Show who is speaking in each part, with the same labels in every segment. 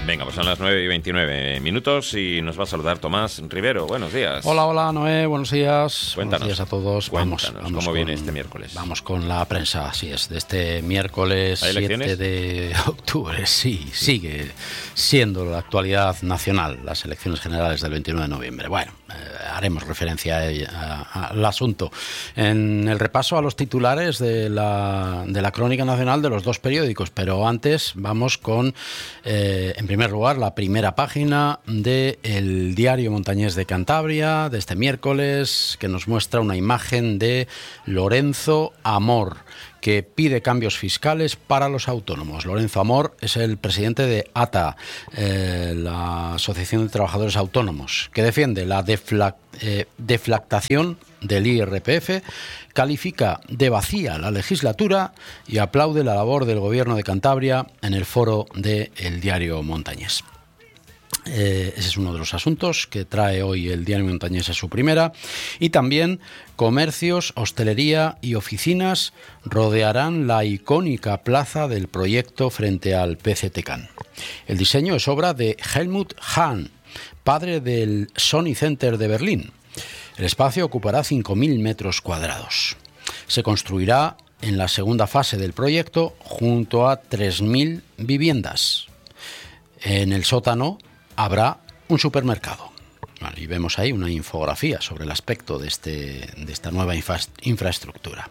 Speaker 1: Venga, pues son las 9:29 y nos va a saludar Tomás Rivero. Buenos días.
Speaker 2: Hola, Noé, buenos días.
Speaker 1: Cuéntanos.
Speaker 2: Buenos días a todos.
Speaker 1: Vamos ¿cómo viene este miércoles?
Speaker 2: Vamos con la prensa, así es, de este miércoles 7 de octubre. Sí, sigue siendo la actualidad nacional, las elecciones generales del 29 de noviembre. Bueno, haremos referencia al asunto. En el repaso a los titulares de la crónica nacional de los dos periódicos, pero antes vamos con, en primer lugar, la primera página del Diario Montañés de Cantabria de este miércoles, que nos muestra una imagen de Lorenzo Amor, que pide cambios fiscales para los autónomos. Lorenzo Amor es el presidente de ATA, la Asociación de Trabajadores Autónomos, que defiende la deflactación del IRPF, califica de vacía la legislatura y aplaude la labor del Gobierno de Cantabria en el foro del Diario Montañés. Ese es uno de los asuntos que trae hoy el Diario Montañés en su primera. Y también comercios, hostelería y oficinas rodearán la icónica plaza del proyecto frente al PCTCAN. El diseño es obra de Helmut Hahn, padre del Sony Center de Berlín. El espacio ocupará 5.000 metros cuadrados. Se construirá en la segunda fase del proyecto junto a 3.000 viviendas. En el sótano habrá un supermercado. Vale, y vemos ahí una infografía sobre el aspecto de esta nueva infraestructura.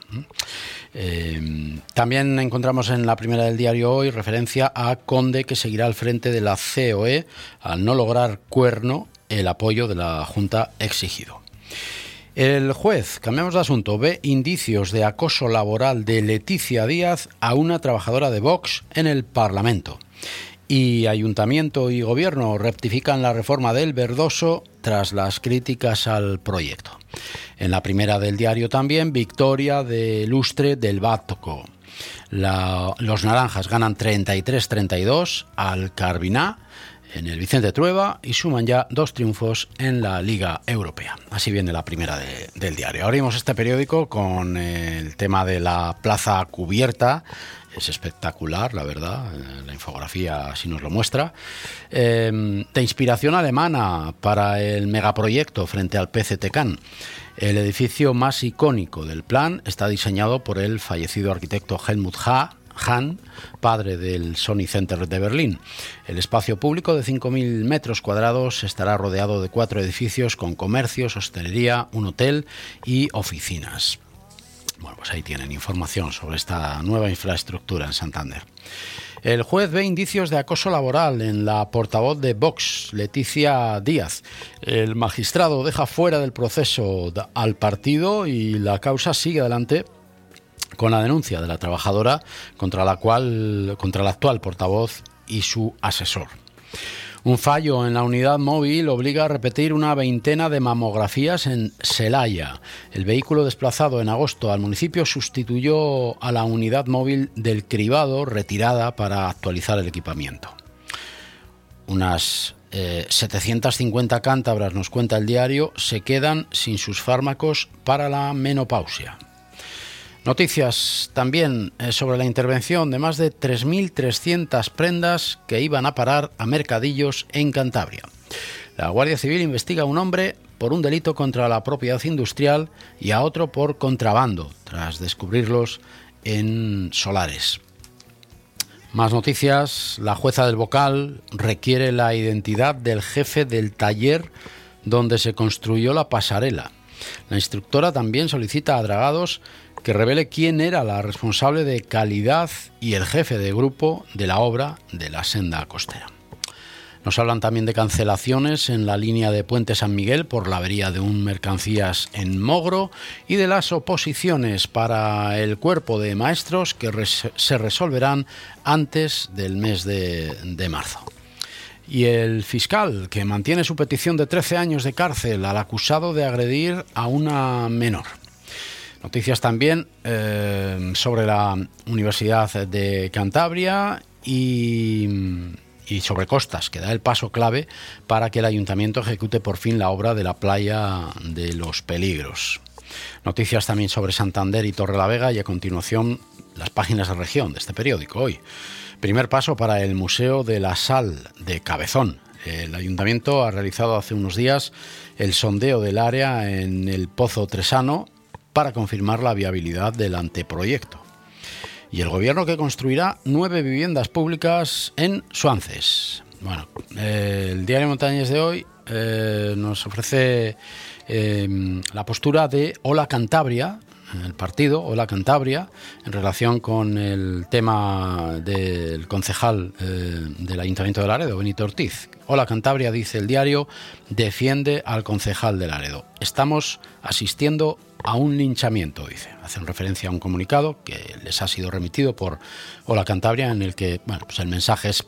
Speaker 2: También encontramos en la primera del diario hoy referencia a Conde, que seguirá al frente de la COE al no lograr Cuerno el apoyo de la Junta exigido. El juez, cambiamos de asunto, ve indicios de acoso laboral de Leticia Díaz a una trabajadora de Vox en el Parlamento. Y Ayuntamiento y Gobierno rectifican la reforma del Verdoso tras las críticas al proyecto. En la primera del diario también, victoria de Lustre del Batco. Los naranjas ganan 33-32 al Carbiná en el Vicente Trueba y suman ya 2 triunfos en la Liga Europea. Así viene la primera del diario. Abrimos este periódico con el tema de la plaza cubierta. Es espectacular, la verdad, la infografía así nos lo muestra. De inspiración alemana para el megaproyecto frente al PCTCAN. El edificio más icónico del plan está diseñado por el fallecido arquitecto Helmut Hahn, padre del Sony Center de Berlín. El espacio público de 5.000 metros cuadrados estará rodeado de 4 edificios con comercios, hostelería, un hotel y oficinas. Bueno, pues ahí tienen información sobre esta nueva infraestructura en Santander. El juez ve indicios de acoso laboral en la portavoz de Vox, Leticia Díaz. El magistrado deja fuera del proceso al partido y la causa sigue adelante con la denuncia de la trabajadora contra la actual portavoz y su asesor. Un fallo en la unidad móvil obliga a repetir una veintena de mamografías en Celaya. El vehículo desplazado en agosto al municipio sustituyó a la unidad móvil del cribado retirada para actualizar el equipamiento. Unas 750 cántabras, nos cuenta el diario, se quedan sin sus fármacos para la menopausia. Noticias también sobre la intervención de más de 3.300 prendas que iban a parar a mercadillos en Cantabria. La Guardia Civil investiga a un hombre por un delito contra la propiedad industrial y a otro por contrabando, tras descubrirlos en solares. Más noticias. La jueza del Bocal requiere la identidad del jefe del taller donde se construyó la pasarela. La instructora también solicita a Dragados que revele quién era la responsable de calidad y el jefe de grupo de la obra de la senda costera. Nos hablan también de cancelaciones en la línea de Puente San Miguel por la avería de un mercancías en Mogro y de las oposiciones para el cuerpo de maestros que se resolverán antes del mes de marzo. Y el fiscal, que mantiene su petición de 13 años de cárcel al acusado de agredir a una menor. Noticias también sobre la Universidad de Cantabria y sobre Costas, que da el paso clave para que el ayuntamiento ejecute por fin la obra de la playa de los Peligros. Noticias también sobre Santander y Torrelavega y a continuación las páginas de región de este periódico hoy. Primer paso para el Museo de la Sal de Cabezón. El Ayuntamiento ha realizado hace unos días el sondeo del área en el Pozo Tresano para confirmar la viabilidad del anteproyecto. Y el Gobierno que construirá 9 viviendas públicas en Suances. Bueno, el Diario Montañés de hoy nos ofrece la postura de Hola Cantabria, el partido Hola Cantabria, en relación con el tema del concejal del Ayuntamiento de Laredo, Benito Ortiz. Hola Cantabria, dice el diario, defiende al concejal de Laredo. Estamos asistiendo a un linchamiento, dice. Hacen referencia a un comunicado que les ha sido remitido por Hola Cantabria, en el que, bueno, pues el mensaje es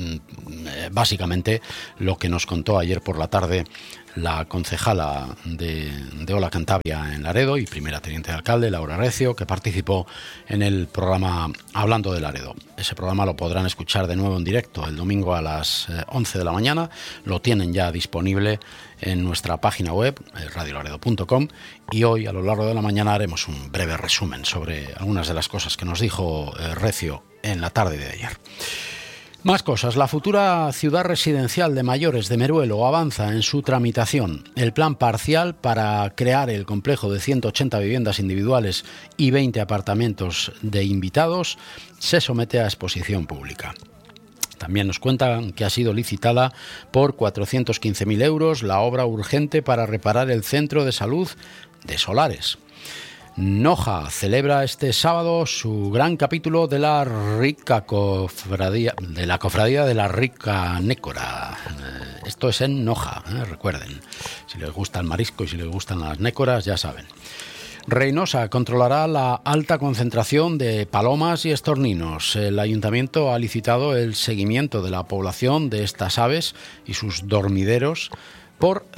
Speaker 2: básicamente lo que nos contó ayer por la tarde la concejala de Hola Cantabria en Laredo y primera teniente de alcalde, Laura Recio, que participó en el programa Hablando de Laredo. Ese programa lo podrán escuchar de nuevo en directo el domingo a las 11 de la mañana. Lo tienen ya disponible en nuestra página web, radiolaredo.com, y hoy a lo largo de la mañana haremos un breve resumen sobre algunas de las cosas que nos dijo Recio en la tarde de ayer. Más cosas. La futura ciudad residencial de mayores de Meruelo avanza en su tramitación. El plan parcial para crear el complejo de 180 viviendas individuales y 20 apartamentos de invitados se somete a exposición pública. También nos cuentan que ha sido licitada por 415.000 euros la obra urgente para reparar el centro de salud de Solares. Noja celebra este sábado su gran capítulo de la rica cofradía, de la cofradía de la rica nécora. Esto es en Noja, recuerden. Si les gusta el marisco y si les gustan las nécoras, ya saben. Reynosa controlará la alta concentración de palomas y estorninos. El ayuntamiento ha licitado el seguimiento de la población de estas aves y sus dormideros por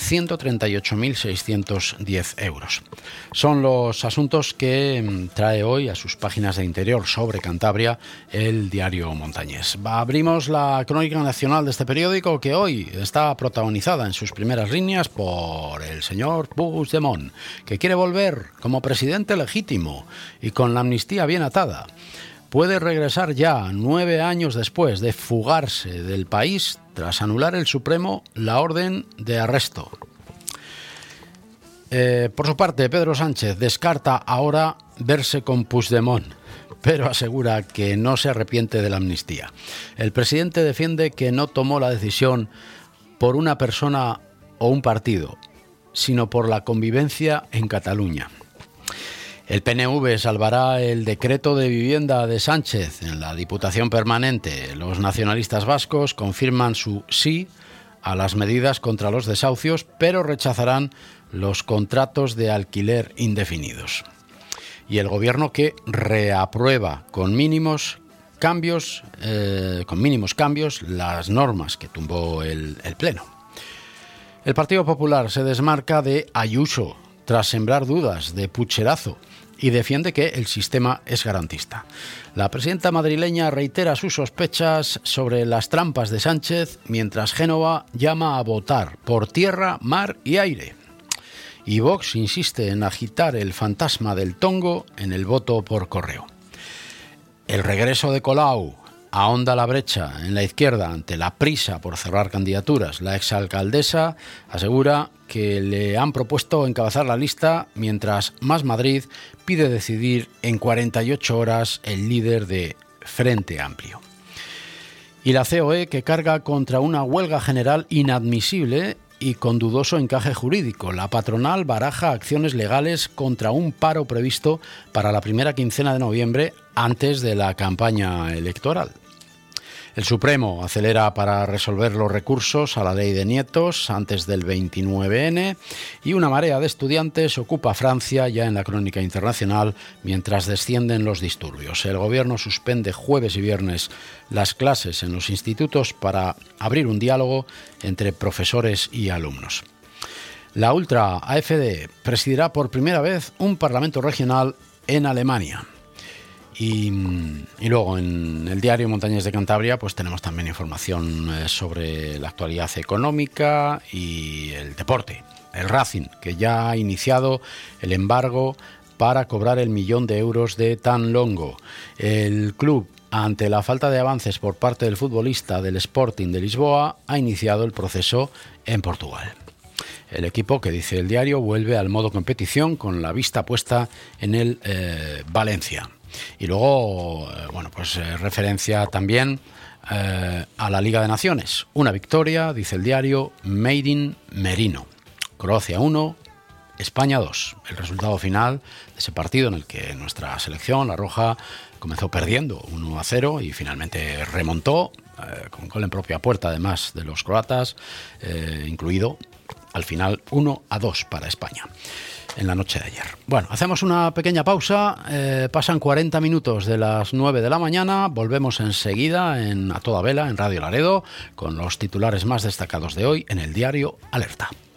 Speaker 2: 138.610 euros. Son los asuntos que trae hoy a sus páginas de interior sobre Cantabria el diario Montañés. Abrimos la crónica nacional de este periódico, que hoy está protagonizada en sus primeras líneas por el señor Puigdemont, que quiere volver como presidente legítimo y con la amnistía bien atada. Puede regresar ya 9 años después de fugarse del país tras anular el Supremo la orden de arresto. Por su parte, Pedro Sánchez descarta ahora verse con Puigdemont, pero asegura que no se arrepiente de la amnistía. El presidente defiende que no tomó la decisión por una persona o un partido, sino por la convivencia en Cataluña. El PNV salvará el decreto de vivienda de Sánchez en la Diputación Permanente. Los nacionalistas vascos confirman su sí a las medidas contra los desahucios, pero rechazarán los contratos de alquiler indefinidos. Y el Gobierno que reaprueba con mínimos cambios las normas que tumbó el Pleno. El Partido Popular se desmarca de Ayuso tras sembrar dudas de Pucherazo y defiende que el sistema es garantista. La presidenta madrileña reitera sus sospechas sobre las trampas de Sánchez, mientras Génova llama a votar por tierra, mar y aire. Y Vox insiste en agitar el fantasma del tongo en el voto por correo. El regreso de Colau ahonda la brecha en la izquierda ante la prisa por cerrar candidaturas. La exalcaldesa asegura que le han propuesto encabezar la lista, mientras Más Madrid pide decidir en 48 horas el líder de Frente Amplio. Y la COE, que carga contra una huelga general inadmisible y con dudoso encaje jurídico. La patronal baraja acciones legales contra un paro previsto para la primera quincena de noviembre, antes de la campaña electoral. El Supremo acelera para resolver los recursos a la ley de nietos antes del 29N, y una marea de estudiantes ocupa Francia, ya en la crónica internacional, mientras descienden los disturbios. El Gobierno suspende jueves y viernes las clases en los institutos para abrir un diálogo entre profesores y alumnos. La ultra AfD presidirá por primera vez un parlamento regional en Alemania. Y luego en el diario Montañés de Cantabria pues tenemos también información sobre la actualidad económica y el deporte. El Racing, que ya ha iniciado el embargo para cobrar el 1.000.000 de euros de Tan Longo. El club ante la falta de avances por parte del futbolista del Sporting de Lisboa, ha iniciado el proceso en Portugal. El equipo, que dice el diario, vuelve al modo competición con la vista puesta en el Valencia. Y luego, referencia también a la Liga de Naciones. Una victoria, dice el diario, made in Merino. Croacia 1, España 2. El resultado final de ese partido en el que nuestra selección, la roja, comenzó perdiendo 1-0 y finalmente remontó con gol en propia puerta, además de los croatas, incluido al final 1-2 para España en la noche de ayer. Bueno, hacemos una pequeña pausa, pasan 40 minutos de las 9 de la mañana, volvemos enseguida A Toda Vela en Radio Laredo con los titulares más destacados de hoy en el diario Alerta.